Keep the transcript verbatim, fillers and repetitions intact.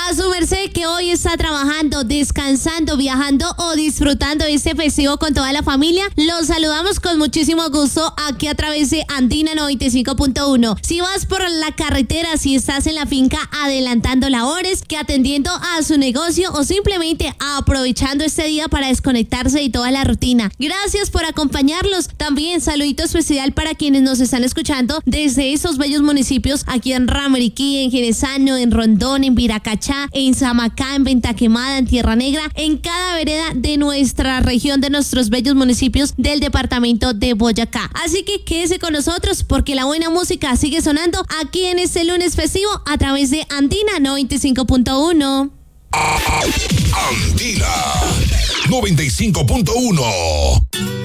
A su merced que hoy está trabajando, descansando, viajando o disfrutando este festivo con toda la familia, los saludamos con muchísimo gusto aquí a través de Andina noventa y cinco punto uno. Si vas por la carretera, si estás en la finca adelantando labores, que atendiendo a su negocio o simplemente aprovechando este día para desconectarse de toda la rutina. Gracias por acompañarlos. También saludito especial para quienes nos están escuchando desde esos bellos municipios aquí en Ramiriquí, en Genesano, en Rondón, en Viracachá, en Samacá, en Venta Quemada, en Tierra Negra, en cada vereda de nuestra región, de nuestros bellos municipios del departamento de Boyacá. Así que quédese con nosotros porque la buena música sigue sonando aquí en este lunes festivo a través de Andina noventa y cinco punto uno. Andina noventa y cinco punto uno.